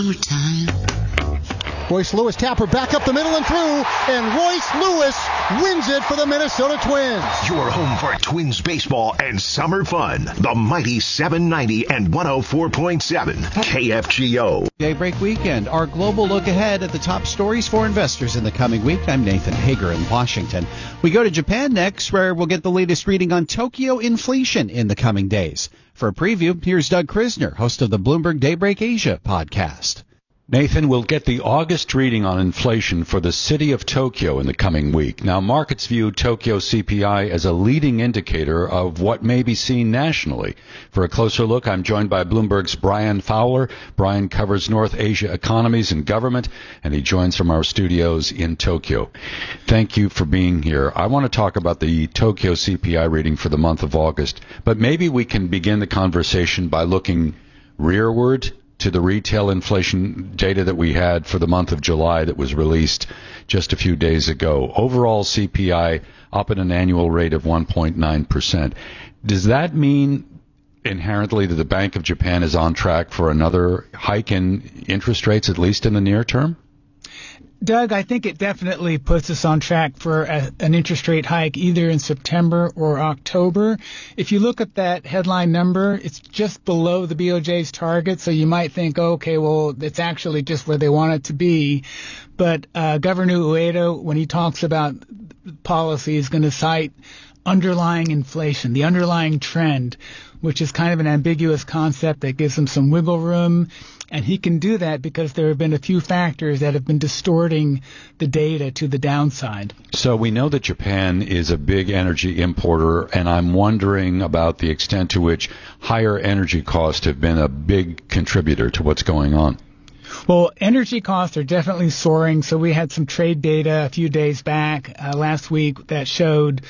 Time. Royce Lewis tapper back up the middle and through, and Royce Lewis wins it for the Minnesota Twins. Your home for Twins baseball and summer fun. The mighty 790 and 104.7 KFGO. Daybreak Weekend, our global look ahead at the top stories for investors in the coming week. I'm Nathan Hager in Washington. We go to Japan next, where we'll get the latest reading on Tokyo inflation in the coming days. For a preview, here's Doug Krisner, host of the Bloomberg Daybreak Asia podcast. Nathan, we'll get the August reading on inflation for the city of Tokyo in the coming week. Now, markets view Tokyo CPI as a leading indicator of what may be seen nationally. For a closer look, I'm joined by Bloomberg's Brian Fowler. Brian covers North Asia economies and government, and he joins from our studios in Tokyo. Thank you for being here. I want to talk about the Tokyo CPI reading for the month of August, but maybe we can begin the conversation by looking rearward to the retail inflation data that we had for the month of July that was released just a few days ago. Overall CPI up at an annual rate of 1.9%. Does that mean inherently that the Bank of Japan is on track for another hike in interest rates, at least in the near term? Doug, I think it definitely puts us on track for an interest rate hike either in September or October. If you look at that headline number, it's just below the BOJ's target, so you might think, okay, well, it's actually just where they want it to be. But Governor Ueda, when he talks about policy, is going to cite underlying inflation, the underlying trend, which is kind of an ambiguous concept that gives him some wiggle room. And he can do that because there have been a few factors that have been distorting the data to the downside. So we know that Japan is a big energy importer, and I'm wondering about the extent to which higher energy costs have been a big contributor to what's going on. Well, energy costs are definitely soaring. So we had some trade data a few days back last week that showed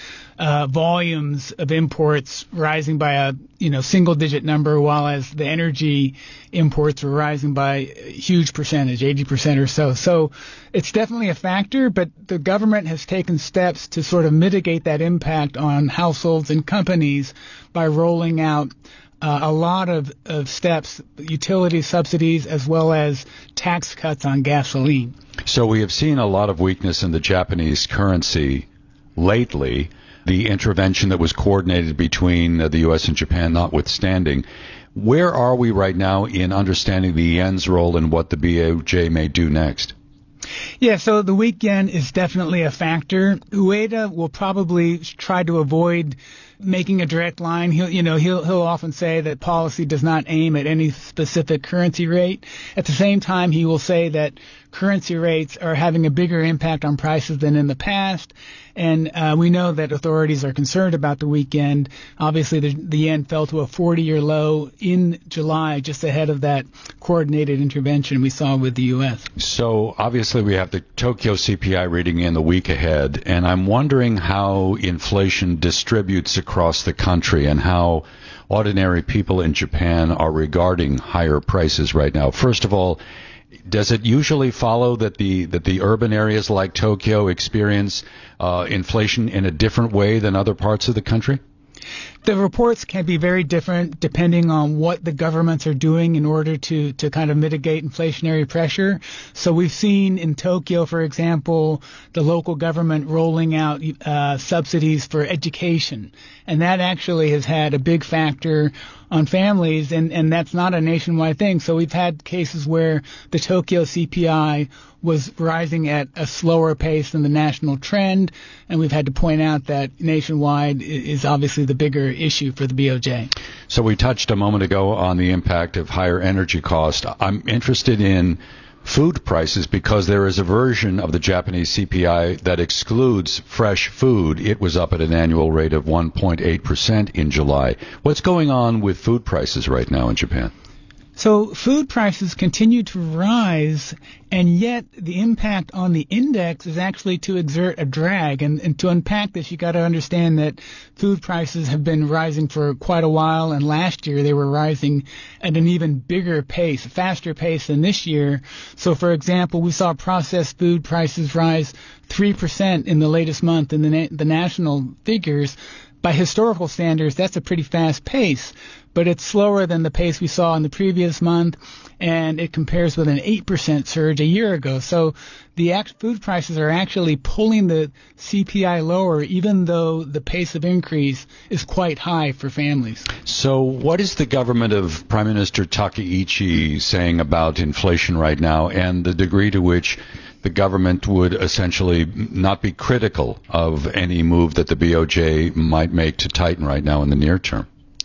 volumes of imports rising by a single-digit number, while as the energy imports were rising by a huge percentage, 80% or so. So it's definitely a factor, but the government has taken steps to sort of mitigate that impact on households and companies by rolling out a lot of steps, utility subsidies, as well as tax cuts on gasoline. So we have seen a lot of weakness in the Japanese currency lately, the intervention that was coordinated between the U.S. and Japan notwithstanding. Where are we right now in understanding the yen's role and what the BOJ may do next? Yeah, so the weak yen is definitely a factor. Ueda will probably try to avoid making a direct line. He'll often say that policy does not aim at any specific currency rate. At the same time, he will say that currency rates are having a bigger impact on prices than in the past. And we know that authorities are concerned about the weak yen. Obviously, the yen fell to a 40-year low in July, just ahead of that coordinated intervention we saw with the U.S. So obviously we have the Tokyo CPI reading in the week ahead, and I'm wondering how inflation distributes across the country and how ordinary people in Japan are regarding higher prices right now. First of all, does it usually follow that the urban areas like Tokyo experience inflation in a different way than other parts of the country? The reports can be very different depending on what the governments are doing in order to kind of mitigate inflationary pressure. So we've seen in Tokyo, for example, the local government rolling out subsidies for education. And that actually has had a big factor on families, and that's not a nationwide thing. So we've had cases where the Tokyo CPI was rising at a slower pace than the national trend, and we've had to point out that nationwide is obviously the bigger issue for the BOJ. So we touched a moment ago on the impact of higher energy cost. I'm interested in food prices because there is a version of the Japanese CPI that excludes fresh food. It was up at an annual rate of 1.8% in July. What's going on with food prices right now in Japan? So food prices continue to rise, and yet the impact on the index is actually to exert a drag. And to unpack this, you got to understand that food prices have been rising for quite a while, and last year they were rising at an even bigger pace, a faster pace than this year. So, for example, we saw processed food prices rise 3% in the latest month in the national figures. by historical standards, that's a pretty fast pace, but it's slower than the pace we saw in the previous month, and it compares with an 8% surge a year ago. So the food prices are actually pulling the CPI lower, even though the pace of increase is quite high for families. So what is the government of Prime Minister Takaichi saying about inflation right now, and the degree to which the government would essentially not be critical of any move that the BOJ might make to tighten right now in the near term?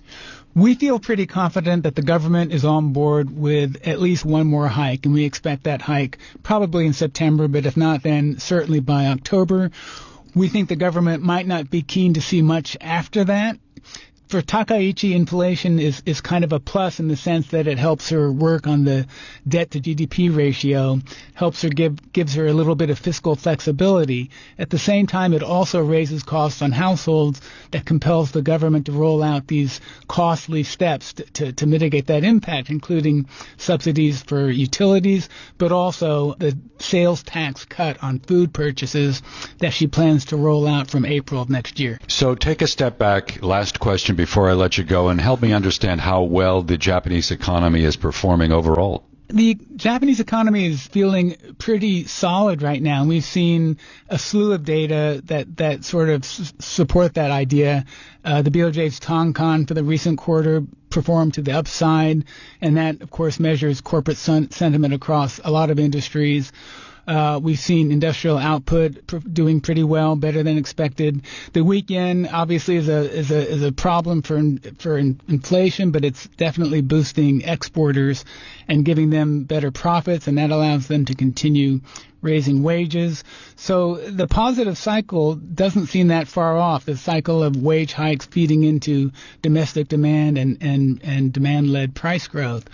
We feel pretty confident that the government is on board with at least one more hike, and we expect that hike probably in September, but if not, then certainly by October. We think the government might not be keen to see much after that. For Takaichi, inflation is kind of a plus in the sense that it helps her work on the debt to GDP ratio, helps her gives her a little bit of fiscal flexibility. At the same time, it also raises costs on households that compels the government to roll out these costly steps to mitigate that impact, including subsidies for utilities, but also the sales tax cut on food purchases that she plans to roll out from April of next year. So take a step back. Last question before I let you go, and help me understand how well the Japanese economy is performing overall. The Japanese economy is feeling pretty solid right now. We've seen a slew of data that sort of support that idea. The BOJ's Tankan for the recent quarter performed to the upside, and that, of course, measures corporate sentiment across a lot of industries. We've seen industrial output doing pretty well, better than expected. The weak yen obviously is a problem for inflation, but it's definitely boosting exporters and giving them better profits, and that allows them to continue raising wages. So the positive cycle doesn't seem that far off, the cycle of wage hikes feeding into domestic demand and demand-led price growth.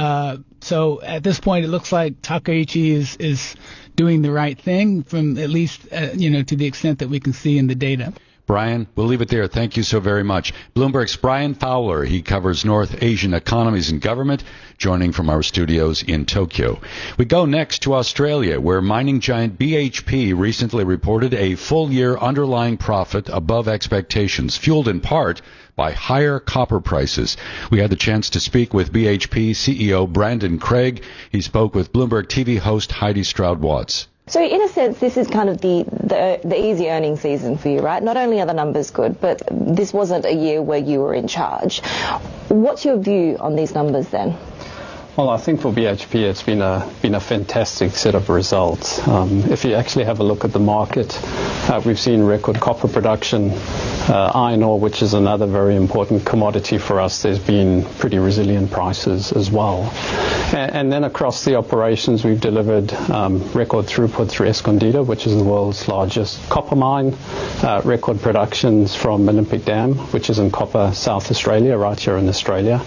So at this point, it looks like Takaichi is doing the right thing, from at least to the extent that we can see in the data. Brian, we'll leave it there. Thank you so very much. Bloomberg's Brian Fowler, he covers North Asian economies and government, joining from our studios in Tokyo. We go next to Australia, where mining giant BHP recently reported a full-year underlying profit above expectations, fueled in part by higher copper prices. We had the chance to speak with BHP CEO Brandon Craig. He spoke with Bloomberg TV host Heidi Stroud-Watts. So in a sense, this is kind of the easy earning season for you, right? Not only are the numbers good, but this wasn't a year where you were in charge. What's your view on these numbers then? Well, I think for BHP it's been a fantastic set of results. If you actually have a look at the market, we've seen record copper production, iron ore, which is another very important commodity for us. There's been pretty resilient prices as well. And then across the operations, we've delivered record throughput through Escondida, which is the world's largest copper mine, record productions from Olympic Dam, which is in Copper, South Australia, right here in Australia.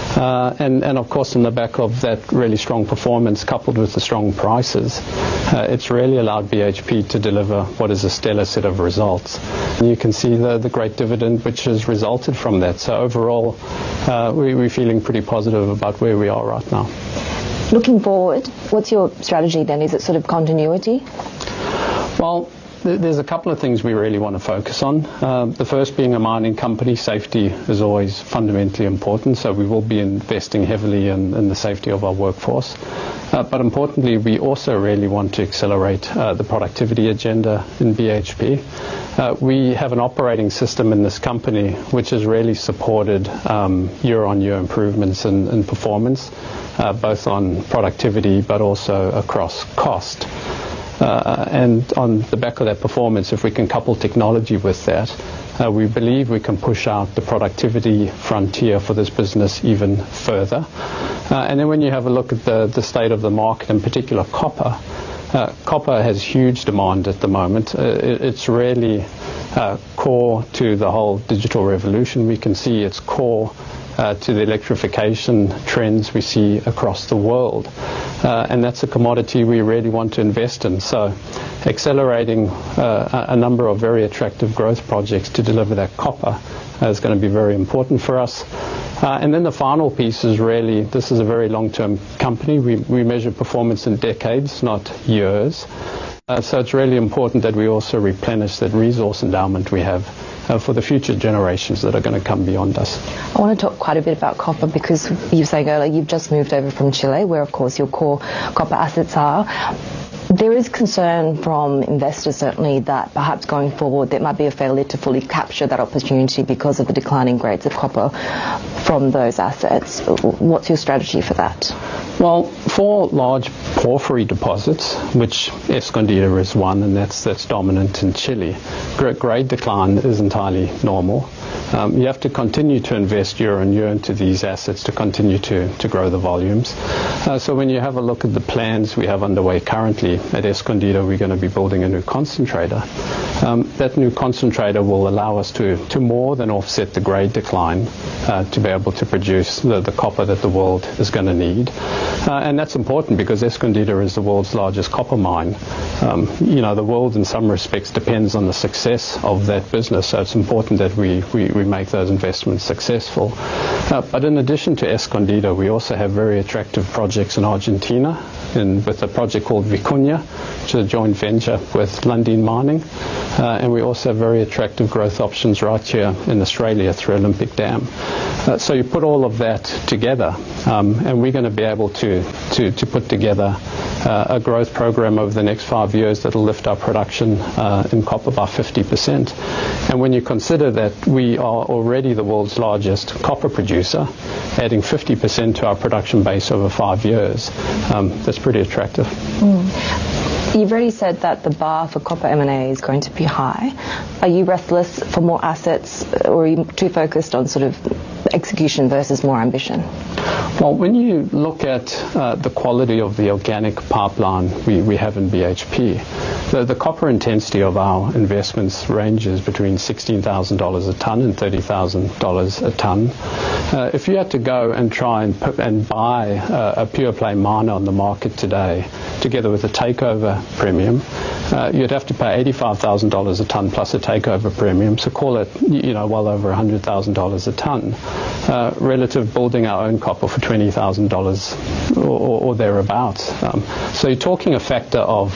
And of course, in the back of that really strong performance, coupled with the strong prices, it's really allowed BHP to deliver what is a stellar set of results. And you can see the great dividend which has resulted from that. So overall, we're feeling pretty positive about where we are right now. Looking forward, what's your strategy then? Is it sort of continuity? Well, there's a couple of things we really want to focus on. The first being a mining company, safety is always fundamentally important, so we will be investing heavily in the safety of our workforce. But importantly, we also really want to accelerate the productivity agenda in BHP. We have an operating system in this company which has really supported year-on-year improvements in performance, both on productivity but also across cost. And on the back of that performance, if we can couple technology with that, we believe we can push out the productivity frontier for this business even further. And then when you have a look at the state of the market, in particular copper, copper has huge demand at the moment. It's really core to the whole digital revolution. We can see it's core to the electrification trends we see across the world. And that's a commodity we really want to invest in. So accelerating a number of very attractive growth projects to deliver that copper is going to be very important for us. And then the final piece is really, this is a very long-term company. We measure performance in decades, not years. So it's really important that we also replenish that resource endowment we have for the future generations that are going to come beyond us. I want to talk quite a bit about copper because you were saying earlier you've just moved over from Chile, where of course your core copper assets are. There is concern from investors certainly that perhaps going forward there might be a failure to fully capture that opportunity because of the declining grades of copper from those assets. What's your strategy for that? Well, for large porphyry deposits, which Escondida is one, and that's dominant in Chile, grade decline is entirely normal. You have to continue to invest year on year into these assets to continue to grow the volumes. So when you have a look at the plans we have underway currently at Escondida, we're going to be building a new concentrator. That new concentrator will allow us to more than offset the grade decline to be able to produce the copper that the world is going to need. And that's important because Escondida is the world's largest copper mine. The world in some respects depends on the success of that business, so it's important that we make those investments successful. But in addition to Escondida, we also have very attractive projects in Argentina with a project called Vicuña, which is a joint venture with Lundin Mining. And we also have very attractive growth options right here in Australia through Olympic Dam. So you put all of that together, and we're going to be able to put together a growth program over the next 5 years that will lift our production in copper by 50%. And when you consider that we are already the world's largest copper producer, adding 50% to our production base over 5 years, that's pretty attractive. You've already said that the bar for copper M&A is going to be high. Are you restless for more assets, or are you too focused on sort of execution versus more ambition? Well, when you look at the quality of the organic pipeline we have in BHP, the copper intensity of our investments ranges between $16,000 a ton and $30,000 a ton. If you had to go and try and buy a pure play miner on the market today, together with a takeover premium, you'd have to pay $85,000 a ton plus a takeover premium, so call it well over $100,000 a ton, relative building our own copper for $20,000 or thereabouts. So you're talking a factor of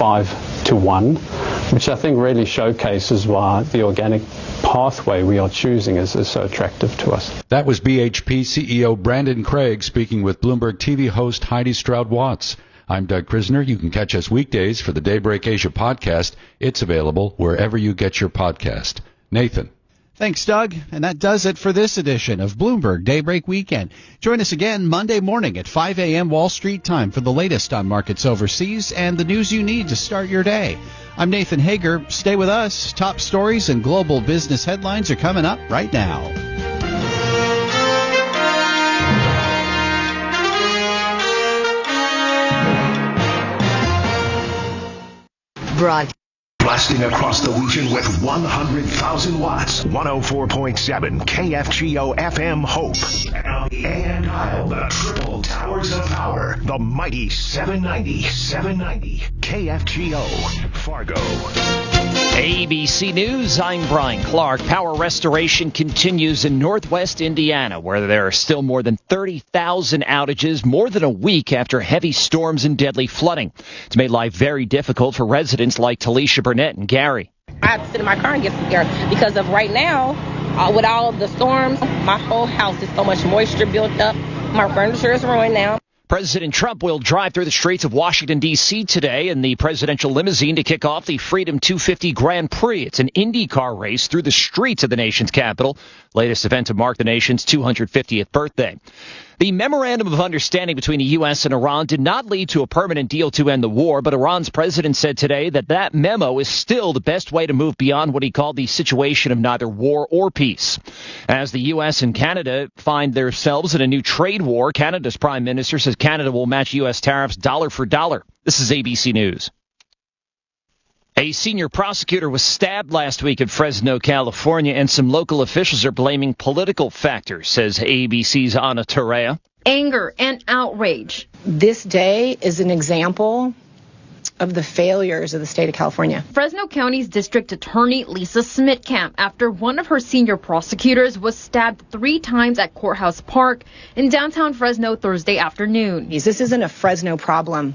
5 to 1, which I think really showcases why the organic pathway we are choosing is so attractive to us. That was BHP CEO Brandon Craig speaking with Bloomberg TV host Heidi Stroud-Watts. I'm Doug Krisner. You can catch us weekdays for the Daybreak Asia podcast. It's available wherever you get your podcast. Nathan. Thanks, Doug. And that does it for this edition of Bloomberg Daybreak Weekend. Join us again Monday morning at 5 a.m. Wall Street time for the latest on markets overseas and the news you need to start your day. I'm Nathan Hager. Stay with us. Top stories and global business headlines are coming up right now. Blasting across the region with 100,000 watts. 104.7 KFGO FM Hope. And on the AM dial, the triple towers of power. The mighty 790 KFGO Fargo. ABC News, I'm Brian Clark. Power restoration continues in northwest Indiana, where there are still more than 30,000 outages more than a week after heavy storms and deadly flooding. It's made life very difficult for residents like Talisha Burnett and Gary. I have to sit in my car and get some air because of right now, with all of the storms, my whole house is so much moisture built up. My furniture is ruined now. President Trump will drive through the streets of Washington, D.C. today in the presidential limousine to kick off the Freedom 250 Grand Prix. It's an IndyCar race through the streets of the nation's capital, latest event to mark the nation's 250th birthday. The memorandum of understanding between the U.S. and Iran did not lead to a permanent deal to end the war, but Iran's president said today that memo is still the best way to move beyond what he called the situation of neither war or peace. As the U.S. and Canada find themselves in a new trade war, Canada's prime minister says Canada will match U.S. tariffs dollar for dollar. This is ABC News. A senior prosecutor was stabbed last week in Fresno, California, and some local officials are blaming political factors, says ABC's Ana Torrea. Anger and outrage. This day is an example of the failures of the state of California. Fresno County's district attorney, Lisa Smitkamp, after one of her senior prosecutors was stabbed 3 times at Courthouse Park in downtown Fresno Thursday afternoon. This isn't a Fresno problem.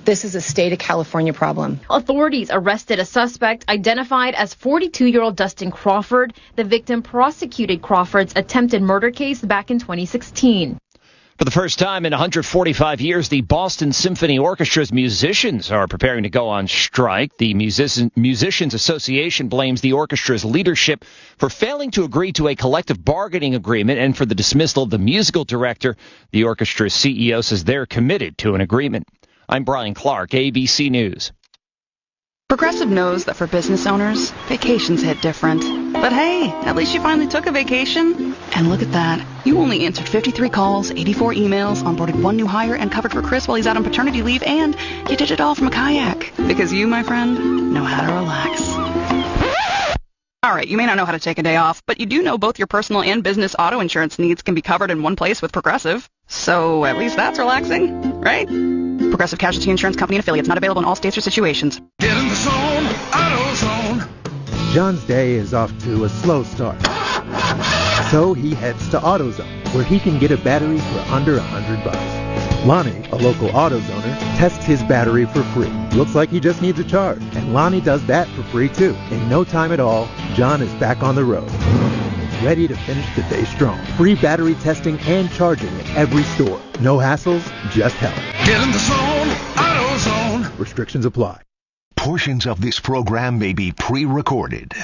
This is a state of California problem. Authorities arrested a suspect identified as 42-year-old Dustin Crawford. The victim prosecuted Crawford's attempted murder case back in 2016. For the first time in 145 years, the Boston Symphony Orchestra's musicians are preparing to go on strike. The Musicians Association blames the orchestra's leadership for failing to agree to a collective bargaining agreement and for the dismissal of the musical director. The orchestra's CEO says they're committed to an agreement. I'm Brian Clark, ABC News. Progressive knows that for business owners, vacations hit different. But hey, at least you finally took a vacation. And look at that. You only answered 53 calls, 84 emails, onboarded one new hire, and covered for Chris while he's out on paternity leave, and you did it all from a kayak. Because you, my friend, know how to relax. All right, you may not know how to take a day off, but you do know both your personal and business auto insurance needs can be covered in one place with Progressive. So at least that's relaxing, right? Progressive Casualty Insurance Company and affiliates, not available in all states or situations. Get in the zone, AutoZone. John's day is off to a slow start. So he heads to AutoZone, where he can get a battery for under $100. Lonnie, a local AutoZoner, tests his battery for free. Looks like he just needs a charge, and Lonnie does that for free too. In no time at all, John is back on the road, ready to finish the day strong. Free battery testing and charging at every store. No hassles, just help. Get in the zone, AutoZone. Restrictions apply. Portions of this program may be pre-recorded.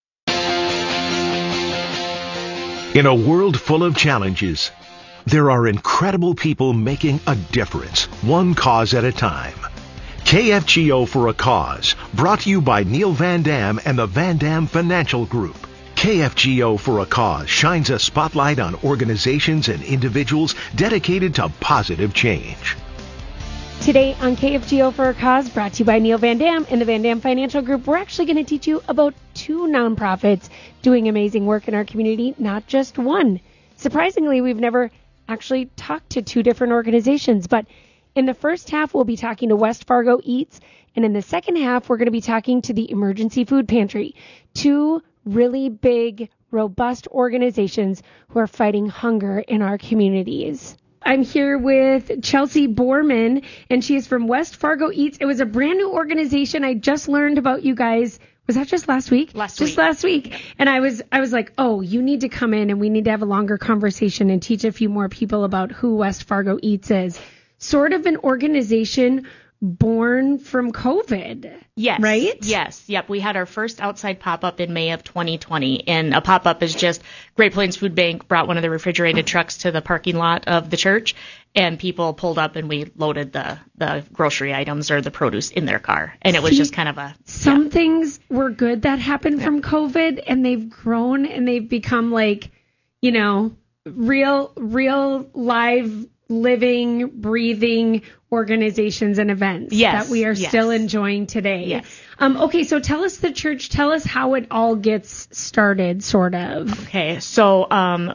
In a world full of challenges, there are incredible people making a difference, one cause at a time. KFGO for a Cause, brought to you by Neil Van Dam and the Van Dam Financial Group. KFGO for a Cause shines a spotlight on organizations and individuals dedicated to positive change. Today on KFGO for a Cause, brought to you by Neil Van Dam and the Van Dam Financial Group, we're actually going to teach you about 2 nonprofits doing amazing work in our community, not just one. Surprisingly, we've never actually talked to 2 different organizations, but in the first half, we'll be talking to West Fargo Eats, and in the second half, we're going to be talking to the Emergency Food Pantry, 2 really big, robust organizations who are fighting hunger in our communities. I'm here with Chelsea Borman, and she is from West Fargo Eats. It was a brand new organization. I just learned about you guys. Was that just last week? Last week. Yeah. And I was like, oh, you need to come in and we need to have a longer conversation and teach a few more people about who West Fargo Eats is. Sort of an organization born from COVID. Yes. Right? Yes. Yep. We had our first outside pop-up in May of 2020. And a pop-up is just Great Plains Food Bank brought one of the refrigerated trucks to the parking lot of the church, and people pulled up and we loaded the grocery items or the produce in their car. And it was just kind of some things were good that happened from COVID, and they've grown and they've become like, you know, real live, living, breathing organizations and events that we are still enjoying today. Yes. Okay, so tell us the church, tell us how it all gets started, sort of. Okay, so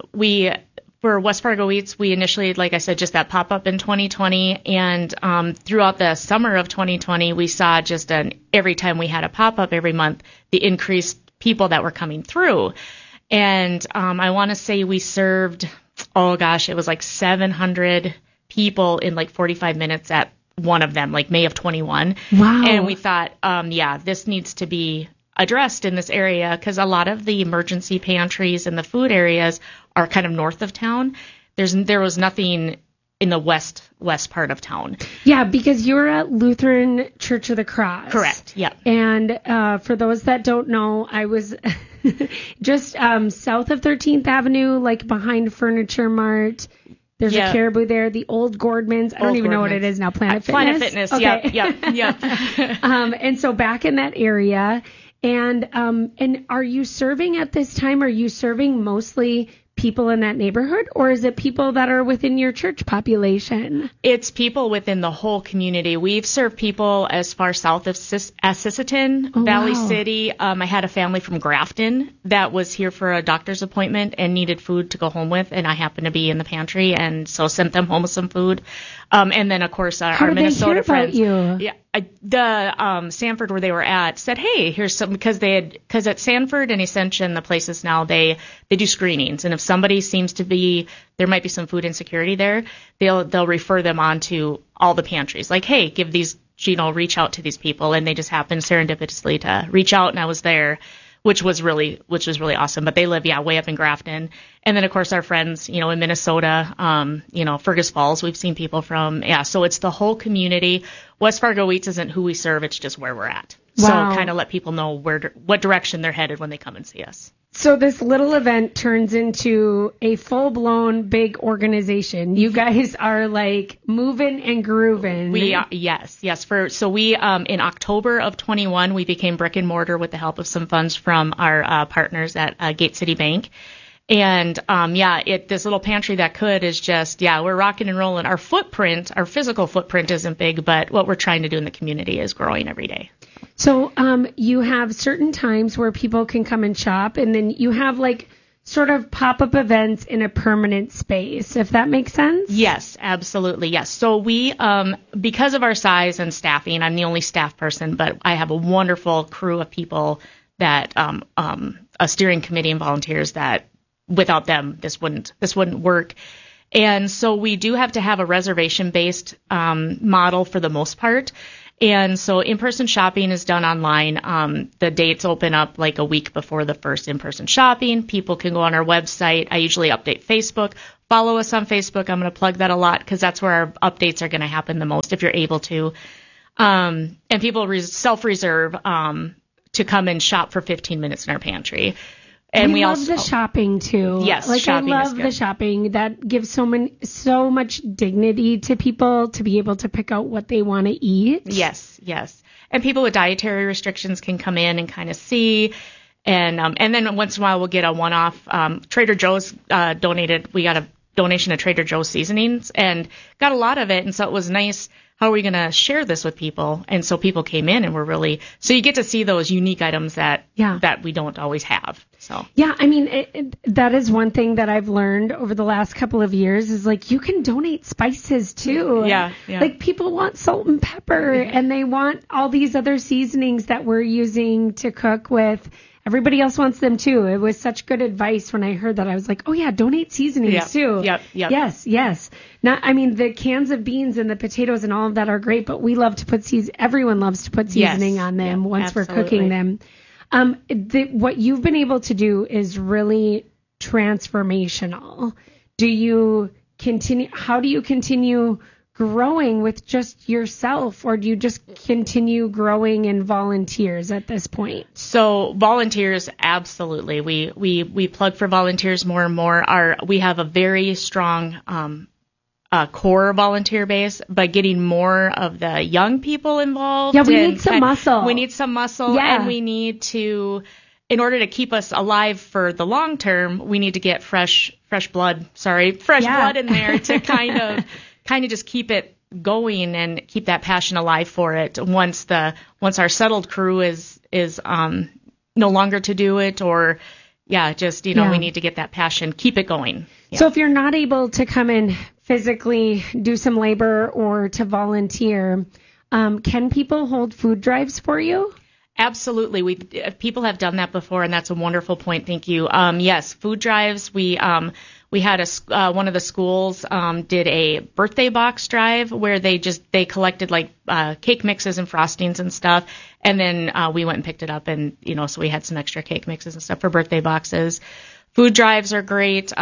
for West Fargo Eats, we initially, like I said, just that pop-up in 2020, and throughout the summer of 2020, we saw just every time we had a pop-up every month, the increased people that were coming through. And I want to say we served, it was like 700 people in like 45 minutes at one of them, like May of 21. Wow. And we thought, this needs to be addressed in this area because a lot of the emergency pantries and the food areas are kind of north of town. There was nothing in the west part of town. Yeah, because you're at Lutheran Church of the Cross. Correct. Yeah. And for those that don't know, I was just south of 13th Avenue, like behind Furniture Mart. There's a Caribou there. The old Gordmans. I don't even know what it is now. Planet Fitness. Planet Fitness. Okay. Yep. And so back in that area. And are you serving at this time? Are you serving mostly people in that neighborhood, or is it people that are within your church population? It's people within the whole community. We've served people as far south as Sisseton, Valley City. I had a family from Grafton that was here for a doctor's appointment and needed food to go home with, and I happened to be in the pantry, and so sent them home with some food. And then, of course, our Minnesota friends. Yeah. The Sanford where they were at said, hey, here's some, because at Sanford and Ascension, the places now, they do screenings, and if somebody seems to be, there might be some food insecurity there, they'll refer them on to all the pantries. Like, hey, give these reach out to these people, and they just happened serendipitously to reach out, and I was there, which was really awesome. But they live, way up in Grafton. And then, of course, our friends, in Minnesota, Fergus Falls, we've seen people from. Yeah, so it's the whole community. West Fargo Eats isn't who we serve. It's just where we're at. Wow. So kind of let people know what direction they're headed when they come and see us. So this little event turns into a full-blown big organization. You guys are like moving and grooving. We are, yes. So we in October of 21, we became brick and mortar with the help of some funds from our partners at Gate City Bank. And this little pantry that could is just, we're rocking and rolling. Our physical footprint isn't big, but what we're trying to do in the community is growing every day. So you have certain times where people can come and shop, and then you have like sort of pop-up events in a permanent space, if that makes sense? Yes, absolutely. Yes. So we, because of our size and staffing, I'm the only staff person, but I have a wonderful crew of people that, a steering committee and volunteers that without them, this wouldn't work. And so we do have to have a reservation-based model for the most part. And so in-person shopping is done online. The dates open up like a week before the first in-person shopping. People can go on our website. I usually update Facebook. Follow us on Facebook. I'm going to plug that a lot because that's where our updates are going to happen the most if you're able to. And people self-reserve to come and shop for 15 minutes in our pantry. And we love also the shopping too. Yes, shopping I love the shopping. That gives so much dignity to people to be able to pick out what they want to eat. Yes. And people with dietary restrictions can come in and kind of see. And then once in a while we'll get a one-off. Trader Joe's donated. We got a donation of Trader Joe's seasonings and got a lot of it. And so it was nice. How are we going to share this with people? And so people came in and were so you get to see those unique items that we don't always have. So yeah, I mean, that is one thing that I've learned over the last couple of years is like you can donate spices too. Yeah. Like people want salt and pepper and they want all these other seasonings that we're using to cook with. Everybody else wants them too. It was such good advice when I heard that. I was like, oh yeah, donate seasonings too. Yep. Yes. The cans of beans and the potatoes and all of that are great, but we love to put everyone loves to put seasoning on them once we're cooking them. What you've been able to do is really transformational. How do you continue growing with just yourself, or do you just continue growing in volunteers at this point? So volunteers, absolutely. We plug for volunteers more and more. We have a very strong core volunteer base, but getting more of the young people involved. Yeah, we need some muscle. We need some muscle, and we need to, in order to keep us alive for the long term, we need to get fresh blood in there to kind of just keep it going and keep that passion alive for it. Once our settled crew is no longer to do it, or we need to get that passion, keep it going. Yeah. So if you're not able to come in physically do some labor or to volunteer, can people hold food drives for you? Absolutely. People have done that before, and that's a wonderful point. Thank you. Yes, food drives. We had one of the schools did a birthday box drive where they collected like cake mixes and frostings and stuff, and then we went and picked it up, and so we had some extra cake mixes and stuff for birthday boxes. Food drives are great.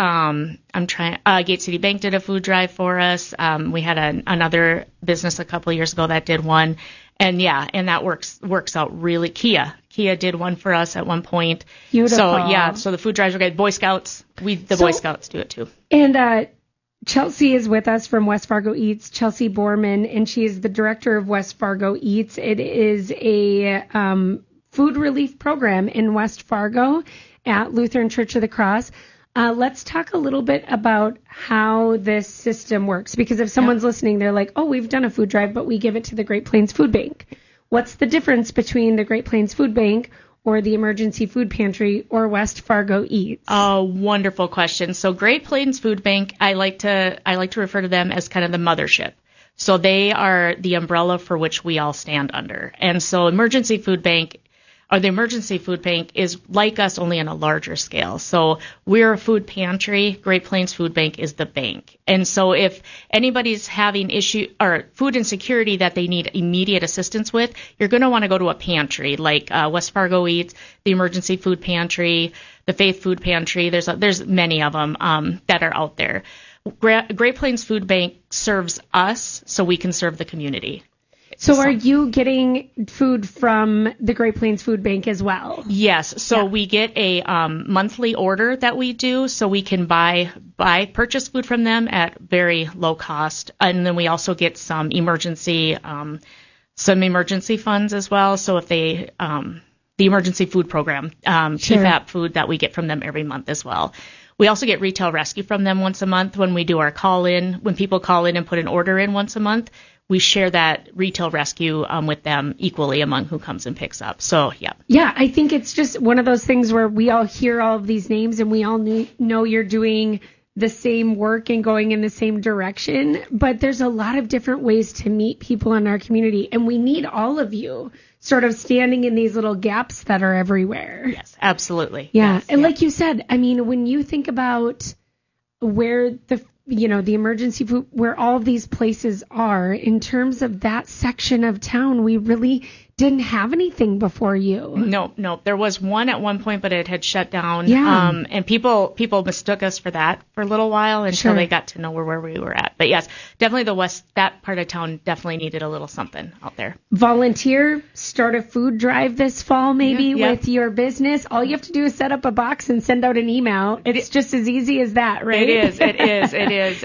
Gate City Bank did a food drive for us. We had another business a couple of years ago that did one, and that works out really. Kia did one for us at one point. Beautiful. So the food drives are great. Boy Scouts, Boy Scouts do it too. And Chelsea is with us from West Fargo Eats, Chelsea Borman, and she is the director of West Fargo Eats. It is a food relief program in West Fargo at Lutheran Church of the Cross. Let's talk a little bit about how this system works, because if someone's listening, they're like, oh, we've done a food drive, but we give it to the Great Plains Food Bank. What's the difference between the Great Plains Food Bank or the Emergency Food Pantry or West Fargo Eats? Oh, wonderful question. So Great Plains Food Bank, I like to refer to them as kind of the mothership. So they are the umbrella for which we all stand under. And so Emergency Food Bank, or the emergency food bank is like us, only on a larger scale. So we're a food pantry. Great Plains Food Bank is the bank. And so if anybody's having issue or food insecurity that they need immediate assistance with, you're going to want to go to a pantry like West Fargo Eats, the Emergency Food Pantry, the Faith Food Pantry. There's many of them that are out there. Great Plains Food Bank serves us so we can serve the community. So are you getting food from the Great Plains Food Bank as well? Yes. So we get a monthly order that we do, so we can purchase food from them at very low cost. And then we also get some emergency funds as well. So if they the emergency food program, TFAP food that we get from them every month as well. We also get retail rescue from them once a month when we do our call-in. When people call in and put an order in once a month, we share that retail rescue with them equally among who comes and picks up. So, yeah. Yeah, I think it's just one of those things where we all hear all of these names and we all know you're doing the same work and going in the same direction. But there's a lot of different ways to meet people in our community. And we need all of you sort of standing in these little gaps that are everywhere. Yes, absolutely. Yeah. Yes, and like you said, I mean, when you think about where the emergency food, where all of these places are, in terms of that section of town, we really didn't have anything before you. No. There was one at one point, but it had shut down. Yeah. And people mistook us for that for a little while until they got to know where we were at. But yes, definitely that part of town definitely needed a little something out there. Volunteer, start a food drive this fall maybe with your business. All you have to do is set up a box and send out an email. It's just as easy as that, right? It is.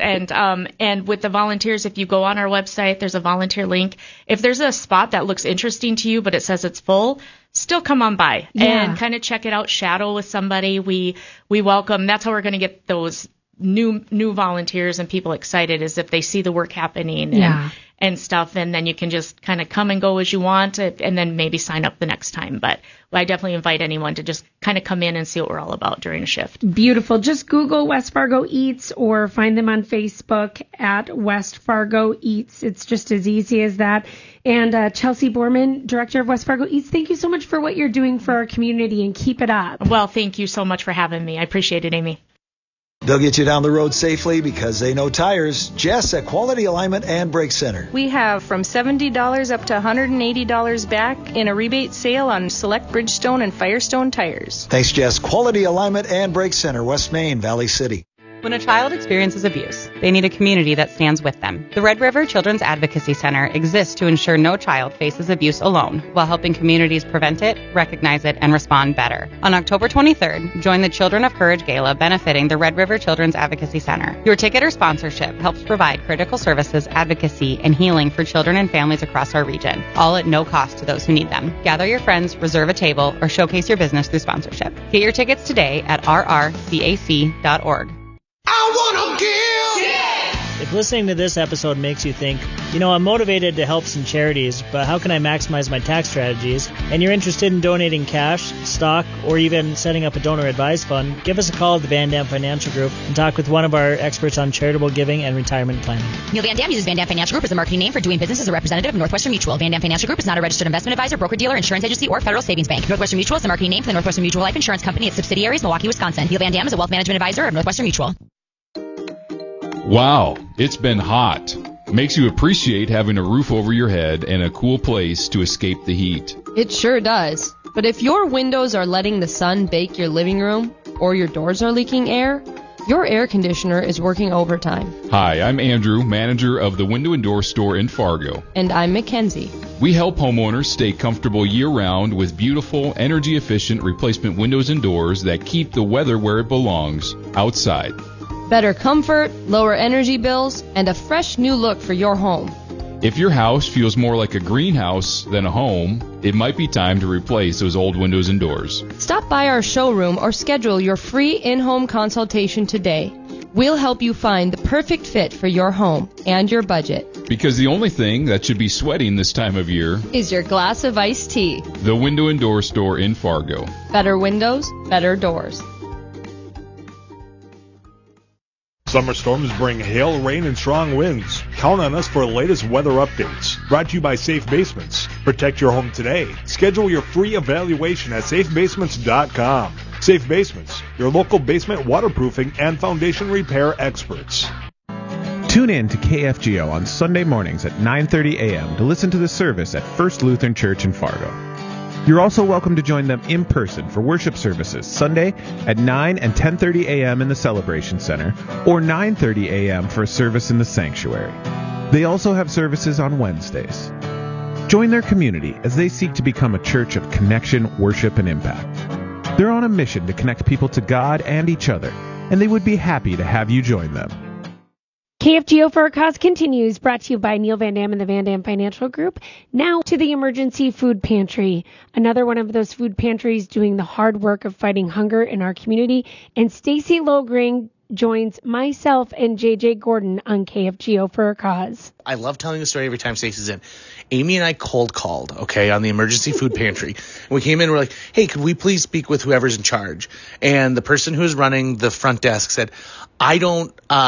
And with the volunteers, if you go on our website, there's a volunteer link. If there's a spot that looks interesting to you, but it says it's full, still come on by and kind of check it out, shadow with somebody. We welcome. That's how we're going to get those new volunteers and people excited, is if they see the work happening and stuff, and then you can just kind of come and go as you want, and then maybe sign up the next time. But I definitely invite anyone to just kind of come in and see what we're all about during a shift. Beautiful. Just Google West Fargo Eats or find them on Facebook at West Fargo Eats. It's just as easy as that. And Chelsea Borman, Director of West Fargo Eats, thank you so much for what you're doing for our community, and keep it up. Well, thank you so much for having me. I appreciate it, Amy. They'll get you down the road safely because they know tires. Jess at Quality Alignment and Brake Center. We have from $70 up to $180 back in a rebate sale on select Bridgestone and Firestone tires. Thanks, Jess. Quality Alignment and Brake Center, West Main, Valley City. When a child experiences abuse, they need a community that stands with them. The Red River Children's Advocacy Center exists to ensure no child faces abuse alone, while helping communities prevent it, recognize it, and respond better. On October 23rd, join the Children of Courage Gala benefiting the Red River Children's Advocacy Center. Your ticket or sponsorship helps provide critical services, advocacy, and healing for children and families across our region, all at no cost to those who need them. Gather your friends, reserve a table, or showcase your business through sponsorship. Get your tickets today at rrcac.org. I wanna give! Yeah! If listening to this episode makes you think, I'm motivated to help some charities, but how can I maximize my tax strategies? And you're interested in donating cash, stock, or even setting up a donor advised fund, give us a call at the Van Dam Financial Group and talk with one of our experts on charitable giving and retirement planning. Neil Van Dam uses Van Dam Financial Group as a marketing name for doing business as a representative of Northwestern Mutual. Van Dam Financial Group is not a registered investment advisor, broker-dealer, insurance agency, or federal savings bank. Northwestern Mutual is the marketing name for the Northwestern Mutual Life Insurance Company, its subsidiaries, Milwaukee, Wisconsin. Neil Van Dam is a wealth management advisor of Northwestern Mutual. Wow, it's been hot. Makes you appreciate having a roof over your head and a cool place to escape the heat. It sure does. But if your windows are letting the sun bake your living room, or your doors are leaking air, your air conditioner is working overtime. Hi, I'm Andrew, manager of the Window and Door Store in Fargo. And I'm Mackenzie. We help homeowners stay comfortable year-round with beautiful, energy-efficient replacement windows and doors that keep the weather where it belongs, outside. Better comfort, lower energy bills, and a fresh new look for your home. If your house feels more like a greenhouse than a home, it might be time to replace those old windows and doors. Stop by our showroom or schedule your free in-home consultation today. We'll help you find the perfect fit for your home and your budget. Because the only thing that should be sweating this time of year is your glass of iced tea. The Window and Door Store in Fargo. Better windows, better doors. Summer storms bring hail, rain, and strong winds. Count on us for the latest weather updates. Brought to you by Safe Basements. Protect your home today. Schedule your free evaluation at safebasements.com. Safe Basements, your local basement waterproofing and foundation repair experts. Tune in to KFGO on Sunday mornings at 9:30 a.m. to listen to the service at First Lutheran Church in Fargo. You're also welcome to join them in person for worship services Sunday at 9 and 10:30 a.m. in the Celebration Center or 9:30 a.m. for a service in the sanctuary. They also have services on Wednesdays. Join their community as they seek to become a church of connection, worship, and impact. They're on a mission to connect people to God and each other, and they would be happy to have you join them. KFGO for a Cause continues, brought to you by Neil Van Dam and the Van Dam Financial Group. Now to the Emergency Food Pantry, another one of those food pantries doing the hard work of fighting hunger in our community. And Stacy Logring joins myself and JJ Gordon on KFGO for a Cause. I love telling the story every time Stacey's in. Amy and I cold called, on the Emergency Food Pantry. And we came in and we're like, hey, could we please speak with whoever's in charge? And the person who was running the front desk said, I don't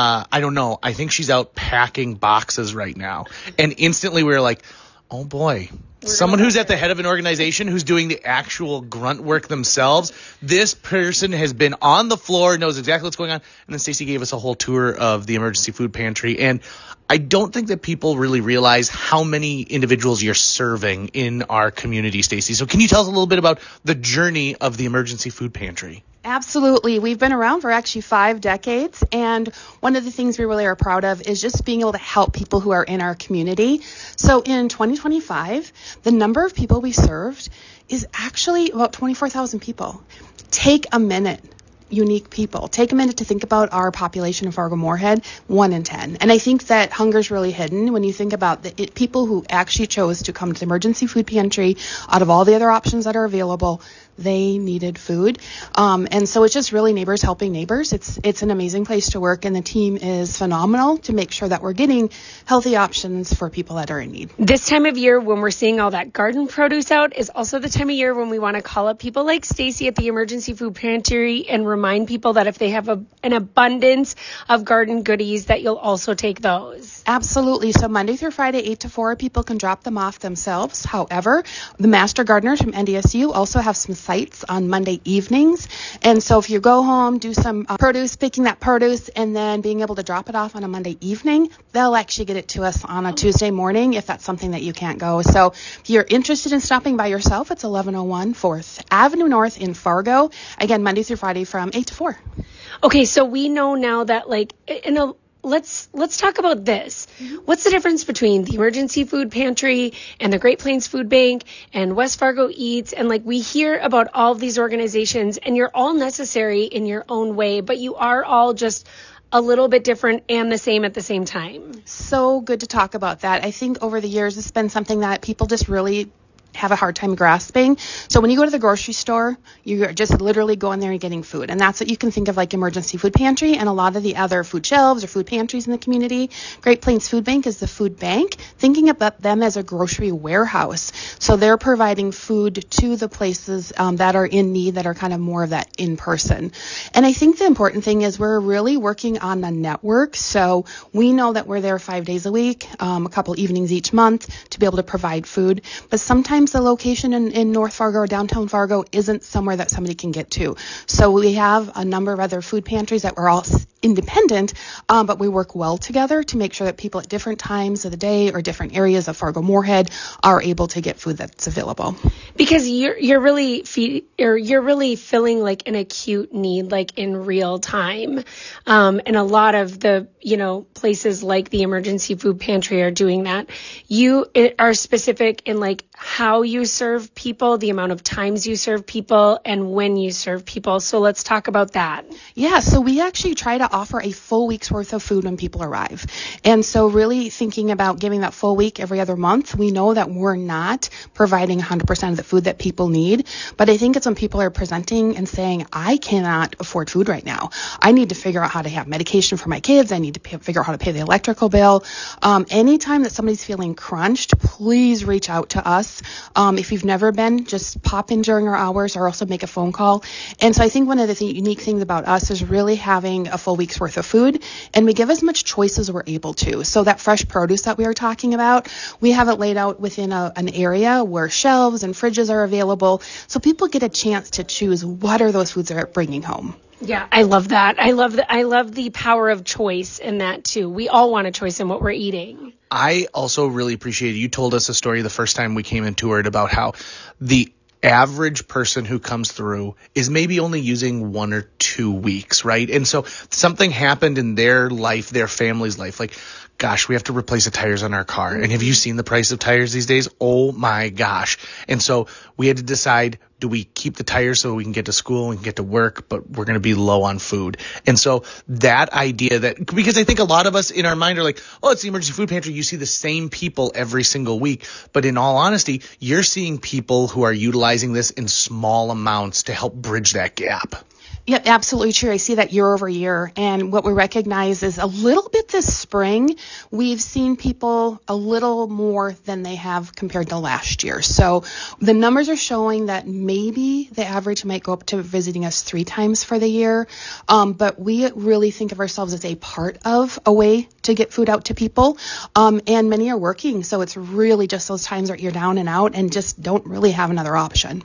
know. I think she's out packing boxes right now. And instantly we were like, oh boy. Someone who's at the head of an organization who's doing the actual grunt work themselves. This person has been on the floor, knows exactly what's going on. And then Stacey gave us a whole tour of the Emergency Food Pantry. And I don't think that people really realize how many individuals you're serving in our community, Stacey. So can you tell us a little bit about the journey of the Emergency Food Pantry? Absolutely. We've been around for actually 5 decades, and one of the things we really are proud of is just being able to help people who are in our community. So in 2025, the number of people we served is actually about 24,000 people. Take a minute. Unique people. Take a minute to think about our population in Fargo-Moorhead, 1 in 10. And I think that hunger is really hidden when you think about the people who actually chose to come to the Emergency Food Pantry out of all the other options that are available. They needed food. And so it's just really neighbors helping neighbors. It's an amazing place to work, and the team is phenomenal to make sure that we're getting healthy options for people that are in need. This time of year when we're seeing all that garden produce out is also the time of year when we want to call up people like Stacy at the Emergency Food Pantry and remind people that if they have an abundance of garden goodies, that you'll also take those. Absolutely. So Monday through Friday, 8 to 4, people can drop them off themselves. However, the Master Gardeners from NDSU also have some sites on Monday evenings. And so if you go home, do some produce, picking that produce, and then being able to drop it off on a Monday evening, they'll actually get it to us on a Tuesday morning if that's something that you can't go. So if you're interested in stopping by yourself, it's 1101 4th Avenue North in Fargo. Again, Monday through Friday from 8 to 4. Okay, so we know now that let's talk about this. What's the difference between the Emergency Food Pantry and the Great Plains Food Bank and West Fargo Eats? And we hear about all of these organizations, and you're all necessary in your own way, but you are all just a little bit different and the same at the same time. So good to talk about that. I think over the years, it's been something that people just really have a hard time grasping. So when you go to the grocery store, you're just literally going there and getting food. And that's what you can think of like Emergency Food Pantry and a lot of the other food shelves or food pantries in the community. Great Plains Food Bank is the food bank, thinking about them as a grocery warehouse. So they're providing food to the places that are in need, that are kind of more of that in person. And I think the important thing is we're really working on a network. So we know that we're there 5 days a week, a couple evenings each month to be able to provide food. But sometimes the location in North Fargo or downtown Fargo isn't somewhere that somebody can get to. So we have a number of other food pantries that we're all independent, but we work well together to make sure that people at different times of the day or different areas of Fargo-Moorhead are able to get food that's available. Because you're really filling like an acute need, like in real time. And a lot of the, places like the Emergency Food Pantry are doing that. You are specific in like how you serve people, the amount of times you serve people, and when you serve people. So let's talk about that. Yeah, so we actually try to offer a full week's worth of food when people arrive. And so really thinking about giving that full week every other month, we know that we're not providing 100% of the food that people need. But I think it's when people are presenting and saying, I cannot afford food right now. I need to figure out how to have medication for my kids. I need to figure out how to pay the electrical bill. Anytime that somebody's feeling crunched, please reach out to us. If you've never been, just pop in during our hours or also make a phone call. And so I think one of the unique things about us is really having a full full week's worth of food, and we give as much choice as we're able to. So that fresh produce that we were talking about, we have it laid out within an area where shelves and fridges are available, so people get a chance to choose what are those foods they're bringing home. Yeah, I love that. I love the power of choice in that too. We all want a choice in what we're eating. I also really appreciate you told us a story the first time we came and toured about how the average person who comes through is maybe only using 1 or 2 weeks, right? And so something happened in their life, their family's life, like, gosh, we have to replace the tires on our car. And have you seen the price of tires these days? Oh my gosh. And so we had to decide, do we keep the tires so we can get to school and get to work, but we're going to be low on food? And so that idea that, because I think a lot of us in our mind are like, oh, it's the emergency food pantry. You see the same people every single week. But in all honesty, you're seeing people who are utilizing this in small amounts to help bridge that gap. Yep, absolutely true. I see that year over year. And what we recognize is a little bit this spring, we've seen people a little more than they have compared to last year. So the numbers are showing that maybe the average might go up to visiting us 3 times for the year. But we really think of ourselves as a part of a way to get food out to people. And many are working. So it's really just those times where you're down and out and just don't really have another option.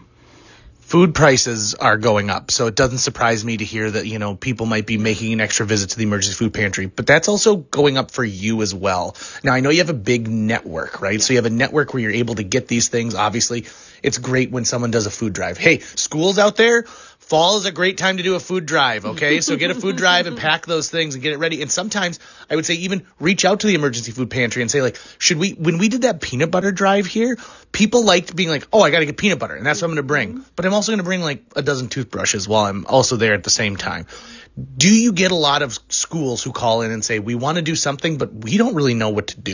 Food prices are going up, so it doesn't surprise me to hear that, people might be making an extra visit to the emergency food pantry, but that's also going up for you as well. Now, I know you have a big network, right? So you have a network where you're able to get these things. Obviously, it's great when someone does a food drive. Hey, schools out there, fall is a great time to do a food drive, okay? So get a food drive and pack those things and get it ready. And sometimes I would say even reach out to the emergency food pantry and say, like, when we did that peanut butter drive here, people liked being like, oh, I got to get peanut butter, and that's what I'm going to bring. But I'm also going to bring like a dozen toothbrushes while I'm also there at the same time. Do you get a lot of schools who call in and say, we want to do something, but we don't really know what to do?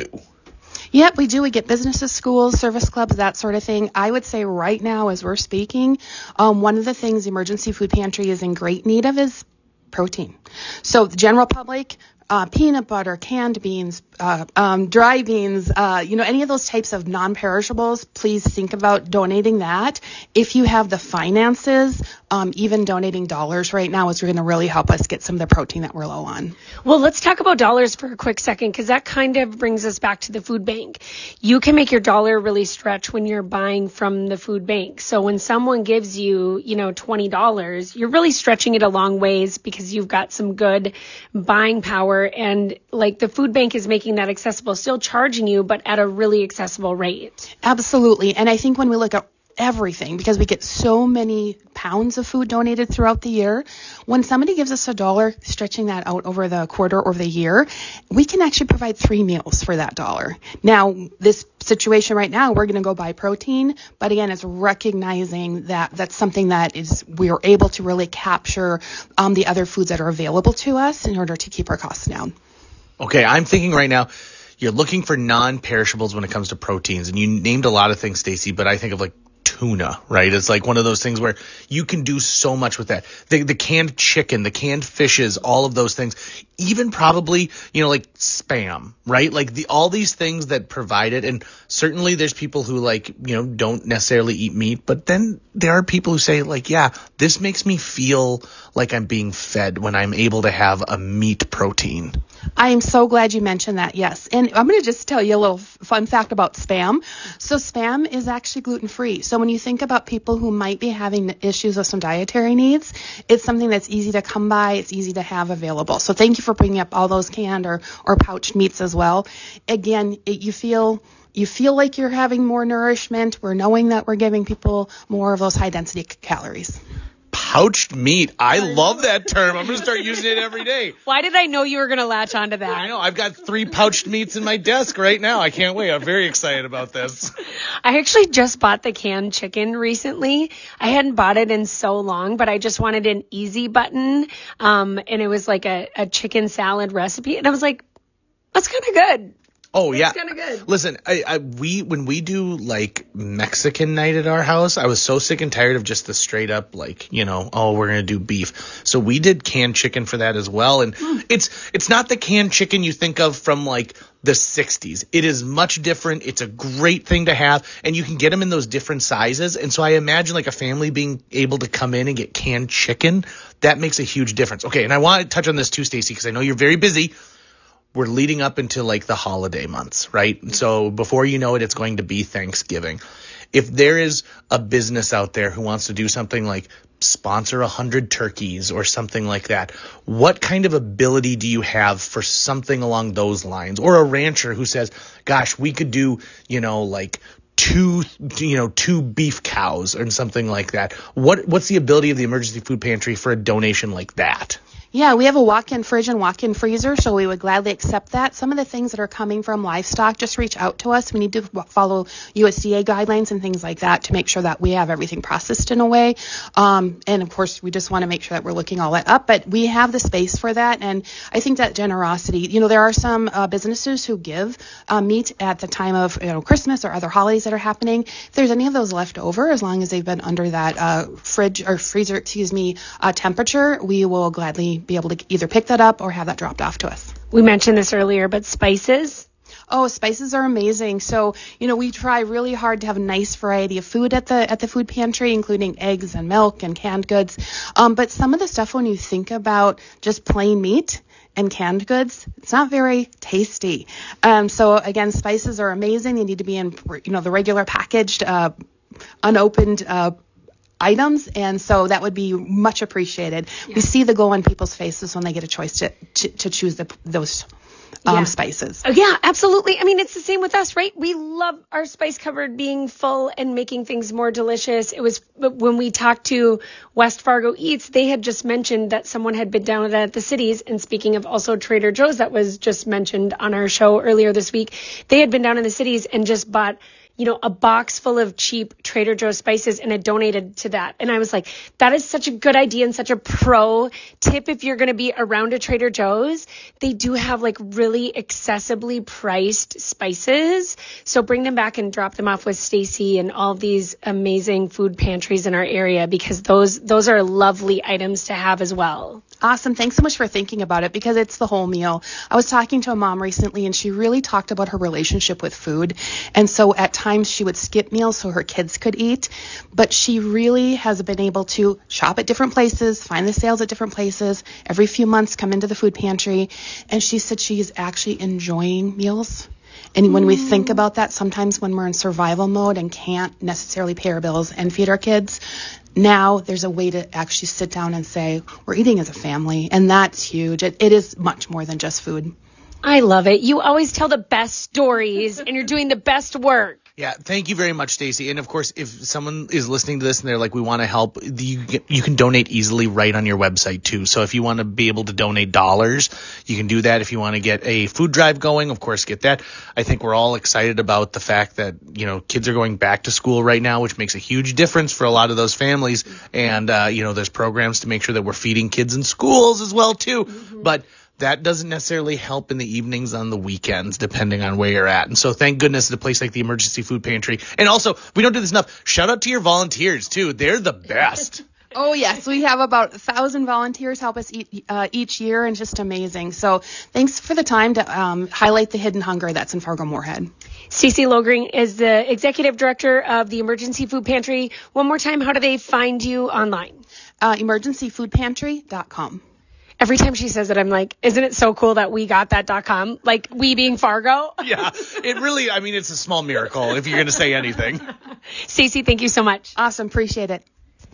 Yep, we do. We get businesses, schools, service clubs, that sort of thing. I would say right now as we're speaking, one of the things the emergency food pantry is in great need of is protein. So the general public, peanut butter, canned beans, dry beans, any of those types of non-perishables, please think about donating that. If you have the finances, even donating dollars right now is going to really help us get some of the protein that we're low on. Well, let's talk about dollars for a quick second, because that kind of brings us back to the food bank. You can make your dollar really stretch when you're buying from the food bank. So when someone gives you, $20, you're really stretching it a long ways because you've got some good buying power. And like the food bank is making that accessible, still charging you, but at a really accessible rate. Absolutely. And I think when we look at everything, because we get so many pounds of food donated throughout the year, when somebody gives us $1, stretching that out over the quarter or the year, we can actually provide 3 meals for that $1. Now, this situation right now, we're going to go buy protein, but again, it's recognizing that that's something that we are able to really capture the other foods that are available to us in order to keep our costs down. Okay, I'm thinking right now, you're looking for non-perishables when it comes to proteins, and you named a lot of things, Stacey, but I think of like tuna, right? It's like one of those things where you can do so much with that. The canned chicken, the canned fishes, all of those things, even probably, like Spam, right? Like all these things that provide it. And certainly there's people who don't necessarily eat meat, but then there are people who say like, yeah, this makes me feel like I'm being fed when I'm able to have a meat protein. I am so glad you mentioned that, yes. And I'm going to just tell you a little fun fact about Spam. So Spam is actually gluten-free. So when you think about people who might be having issues with some dietary needs, it's something that's easy to come by, it's easy to have available. So thank you for bringing up all those canned or pouched meats as well. Again, you feel like you're having more nourishment. We're knowing that we're giving people more of those high-density calories. Pouched meat. I love that term. I'm going to start using it every day. Why did I know you were going to latch onto that? I know. I've got 3 pouched meats in my desk right now. I can't wait. I'm very excited about this. I actually just bought the canned chicken recently. I hadn't bought it in so long, but I just wanted an easy button. And it was like a chicken salad recipe. And I was like, that's kind of good. Oh, yeah. It's kind of good. Listen, when we do like Mexican night at our house, I was so sick and tired of just the straight up we're going to do beef. So we did canned chicken for that as well. And it's not the canned chicken you think of from like the 60s. It is much different. It's a great thing to have, and you can get them in those different sizes. And so I imagine like a family being able to come in and get canned chicken, that makes a huge difference. Okay, and I want to touch on this too, Stacey, because I know you're very busy. We're leading up into like the holiday months, right? So before you know it, it's going to be Thanksgiving. If there is a business out there who wants to do something like sponsor 100 turkeys or something like that, what kind of ability do you have for something along those lines? Or a rancher who says, gosh, we could do, like two beef cows or something like that. What's the ability of the Emergency Food Pantry for a donation like that? Yeah, we have a walk-in fridge and walk-in freezer, so we would gladly accept that. Some of the things that are coming from livestock, just reach out to us. We need to follow USDA guidelines and things like that to make sure that we have everything processed in a way. And, of course, we just want to make sure that we're looking all that up. But we have the space for that, and I think that generosity, there are some businesses who give meat at the time of Christmas or other holidays that are happening. If there's any of those left over, as long as they've been under that fridge or freezer, temperature, we will gladly be able to either pick that up or have that dropped off to us. We mentioned this earlier, but spices? Oh, spices are amazing. So, we try really hard to have a nice variety of food at the food pantry, including eggs and milk and canned goods. But some of the stuff, when you think about just plain meat and canned goods, it's not very tasty. So again, spices are amazing. They need to be in, the regular packaged, unopened, items, and so that would be much appreciated. Yeah. We see the glow on people's faces when they get a choice to choose those spices. Oh, yeah, absolutely. I mean, it's the same with us, right? We love our spice cupboard being full and making things more delicious. It was when we talked to West Fargo Eats, they had just mentioned that someone had been down at the cities. And speaking of also Trader Joe's, that was just mentioned on our show earlier this week, they had been down in the cities and just bought a box full of cheap Trader Joe's spices and had donated to that. And I was like, that is such a good idea and such a pro tip if you're going to be around a Trader Joe's. They do have like really accessibly priced spices. So bring them back and drop them off with Stacey and all these amazing food pantries in our area, because those are lovely items to have as well. Awesome. Thanks so much for thinking about it, because it's the whole meal. I was talking to a mom recently, and she really talked about her relationship with food. And so at times she would skip meals so her kids could eat. But she really has been able to shop at different places, find the sales at different places, every few months come into the food pantry. And she said she's actually enjoying meals. And when we think about that, sometimes when we're in survival mode and can't necessarily pay our bills and feed our kids, now there's a way to actually sit down and say, we're eating as a family. And that's huge. It is much more than just food. I love it. You always tell the best stories and you're doing the best work. Yeah, thank you very much, Stacey. And of course, if someone is listening to this and they're like, we want to help, you can donate easily right on your website too. So if you want to be able to donate dollars, you can do that. If you want to get a food drive going, of course, get that. I think we're all excited about the fact that, kids are going back to school right now, which makes a huge difference for a lot of those families. And, there's programs to make sure that we're feeding kids in schools as well too. Mm-hmm. But that doesn't necessarily help in the evenings on the weekends, depending on where you're at. And so thank goodness a place like the Emergency Food Pantry. And also, we don't do this enough. Shout out to your volunteers, too. They're the best. Oh, yes. We have about 1,000 volunteers help us eat each year, and just amazing. So thanks for the time to highlight the hidden hunger that's in Fargo-Moorhead. Stacey Logring is the Executive Director of the Emergency Food Pantry. One more time, how do they find you online? Emergencyfoodpantry.com. Every time she says it, I'm like, isn't it so cool that we got that.com? Like, we being Fargo? Yeah, it really, it's a small miracle if you're going to say anything. Stacey, thank you so much. Awesome. Appreciate it.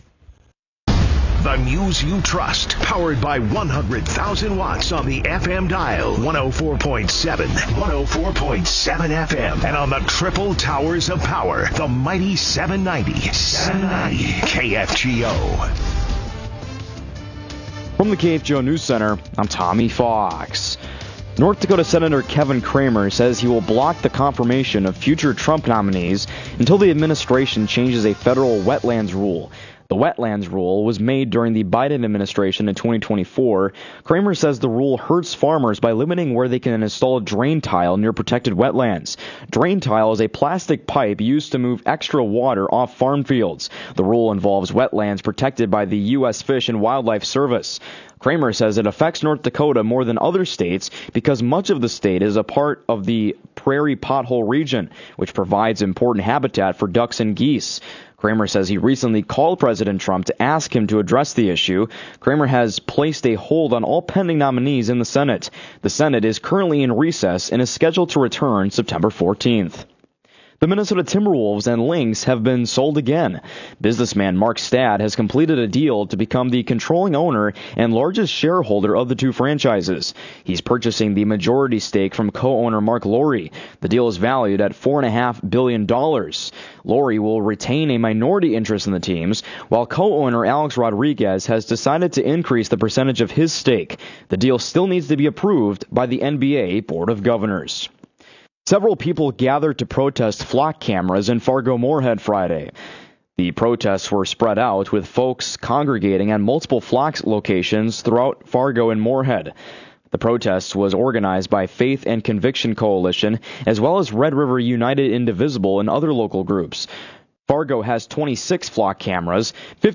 The news you trust, powered by 100,000 watts on the FM dial, 104.7 FM, and on the triple towers of power, the mighty 790 KFGO. From the KFGO News Center, I'm Tommy Fox. North Dakota Senator Kevin Cramer says he will block the confirmation of future Trump nominees until the administration changes a federal wetlands rule. The wetlands rule was made during the Biden administration in 2024. Kramer says the rule hurts farmers by limiting where they can install drain tile near protected wetlands. Drain tile is a plastic pipe used to move extra water off farm fields. The rule involves wetlands protected by the U.S. Fish and Wildlife Service. Kramer says it affects North Dakota more than other states because much of the state is a part of the prairie pothole region, which provides important habitat for ducks and geese. Kramer says he recently called President Trump to ask him to address the issue. Kramer has placed a hold on all pending nominees in the Senate. The Senate is currently in recess and is scheduled to return September 14th. The Minnesota Timberwolves and Lynx have been sold again. Businessman Mark Stad has completed a deal to become the controlling owner and largest shareholder of the two franchises. He's purchasing the majority stake from co-owner Mark Lowry. The deal is valued at $4.5 billion. Lowry will retain a minority interest in the teams, while co-owner Alex Rodriguez has decided to increase the percentage of his stake. The deal still needs to be approved by the NBA Board of Governors. Several people gathered to protest flock cameras in Fargo-Moorhead Friday. The protests were spread out, with folks congregating at multiple flock locations throughout Fargo and Moorhead. The protest was organized by Faith and Conviction Coalition, as well as Red River United Indivisible and other local groups. Fargo has 26 flock cameras,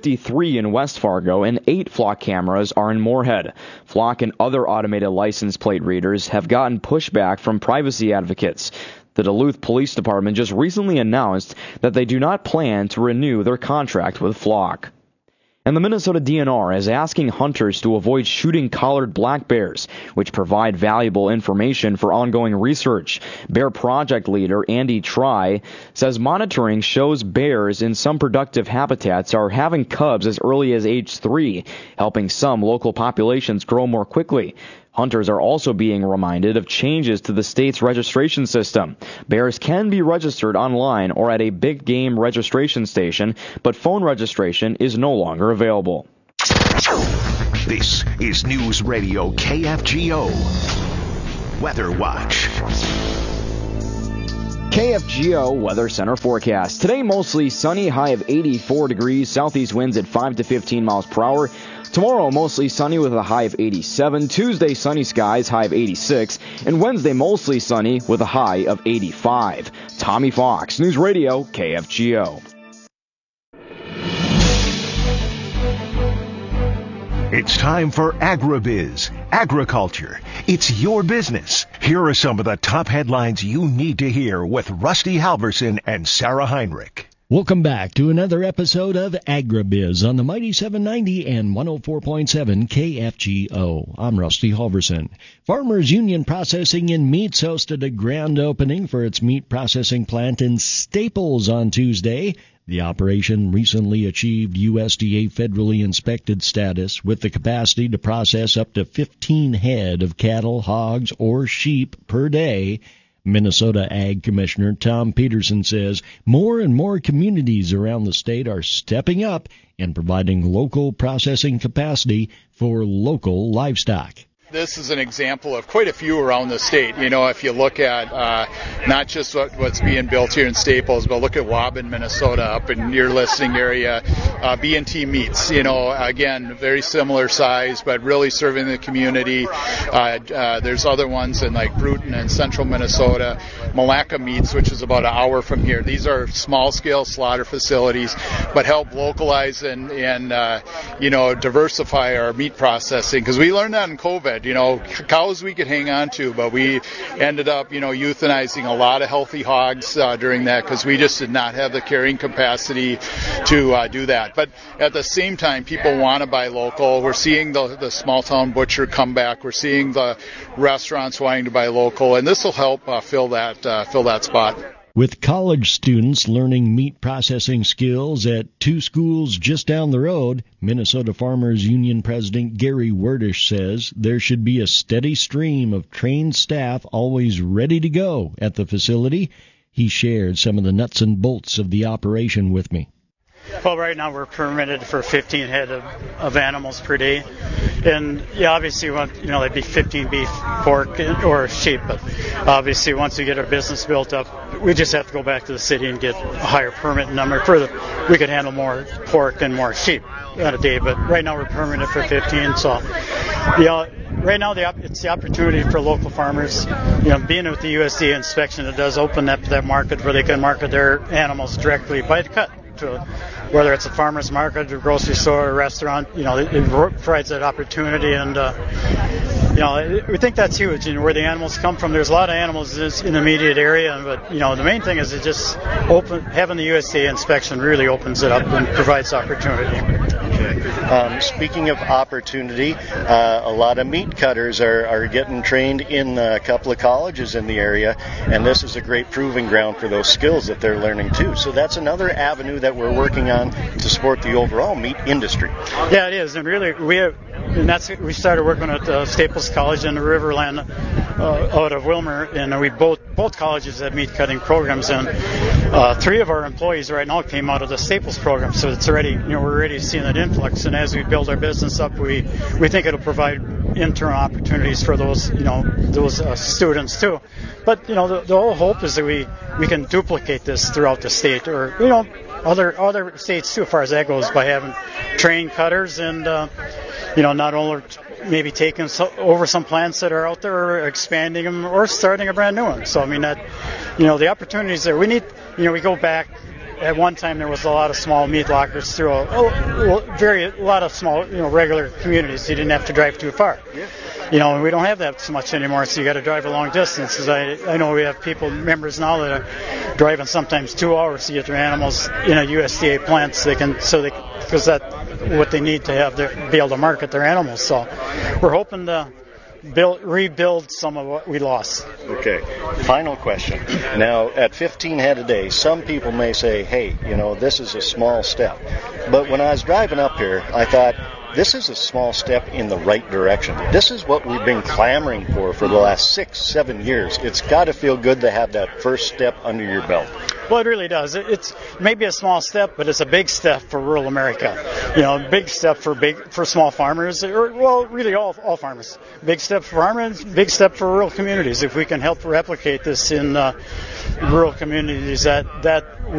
53 in West Fargo, and 8 flock cameras are in Moorhead. Flock and other automated license plate readers have gotten pushback from privacy advocates. The Duluth Police Department just recently announced that they do not plan to renew their contract with Flock. And the Minnesota DNR is asking hunters to avoid shooting collared black bears, which provide valuable information for ongoing research. Bear Project leader Andy Try says monitoring shows bears in some productive habitats are having cubs as early as age 3, helping some local populations grow more quickly. Hunters are also being reminded of changes to the state's registration system. Bears can be registered online or at a big game registration station, but phone registration is no longer available. This is News Radio KFGO Weather Watch. KFGO Weather Center forecast. Today, mostly sunny, high of 84 degrees, southeast winds at 5 to 15 miles per hour. Tomorrow, mostly sunny with a high of 87. Tuesday, sunny skies, high of 86. And Wednesday, mostly sunny with a high of 85. Tommy Fox, News Radio, KFGO. It's time for AgriBiz, agriculture. It's your business. Here are some of the top headlines you need to hear with Rusty Halverson and Sarah Heinrich. Welcome back to another episode of AgriBiz on the Mighty 790 and 104.7 KFGO. I'm Rusty Halverson. Farmers Union Processing in Meats hosted a grand opening for its meat processing plant in Staples on Tuesday. The operation recently achieved USDA federally inspected status with the capacity to process up to 15 head of cattle, hogs, or sheep per day. Minnesota Ag Commissioner Tom Peterson says more and more communities around the state are stepping up and providing local processing capacity for local livestock. This is an example of quite a few around the state. You know, if you look at not just what's being built here in Staples, but look at Waubun, Minnesota, up in your listening area, B&T Meats, you know, again, very similar size, but really serving the community. There's other ones in like Bruton and central Minnesota, Malacca Meats, which is about an hour from here. These are small-scale slaughter facilities, but help localize and you know, diversify our meat processing, because we learned that in COVID. You know, cows we could hang on to, but we ended up, you know, euthanizing a lot of healthy hogs during that because we just did not have the carrying capacity to do that. But at the same time, people want to buy local. We're seeing the small town butcher come back. We're seeing the restaurants wanting to buy local, and this will help fill that spot. With college students learning meat processing skills at two schools just down the road, Minnesota Farmers Union President Gary Werdish says there should be a steady stream of trained staff always ready to go at the facility. He shared some of the nuts and bolts of the operation with me. Well, right now we're permitted for 15 head of animals per day, And yeah, obviously, that'd be 15 beef, pork, or sheep. But obviously, once we get our business built up, we just have to go back to the city and get a higher permit number. We could handle more pork and more sheep at a day. But right now, we're permitted for 15. So, right now, it's the opportunity for local farmers. Being with the USDA inspection, it does open up that market where they can market their animals directly by the cut. Whether it's a farmer's market, a grocery store, a restaurant, it provides that opportunity, and we think that's huge. Where the animals come from, there's a lot of animals in the immediate area, but the main thing is it just having the USDA inspection really opens it up and provides opportunity. Speaking of opportunity, a lot of meat cutters are getting trained in a couple of colleges in the area, and this is a great proving ground for those skills that they're learning too. So that's another avenue that we're working on to support the overall meat industry. Yeah, it is, and really we started working at Staples College in the Riverland out of Wilmer, and we both colleges have meat cutting programs, and 3 of our employees right now came out of the Staples program, so it's already we're already seeing that influx. And as we build our business up, we think it'll provide internal opportunities for those students too. But the whole hope is that we can duplicate this throughout the state, or other states too, as far as that goes, by having trained cutters and not only maybe taking over some plants that are out there, or expanding them, or starting a brand new one. So the opportunities there. We go back. At one time, there was a lot of small meat lockers through a lot of small, regular communities. You didn't have to drive too far. And we don't have that so much anymore, so you got to drive a long distance. I know we have members now that are driving sometimes 2 hours to get their animals in a USDA plant, because that's what they need to have be able to market their animals. So we're hoping to rebuild some of what we lost. Okay. Final question. Now, at 15 head a day, some people may say, hey, this is a small step. But when I was driving up here, I thought, this is a small step in the right direction. This is what we've been clamoring for the last 6-7 years. It's got to feel good to have that first step under your belt. Well, it really does. It's maybe a small step, but it's a big step for rural America. A big step for small farmers, really all farmers. Big step for farmers, big step for rural communities. If we can help replicate this in rural communities, that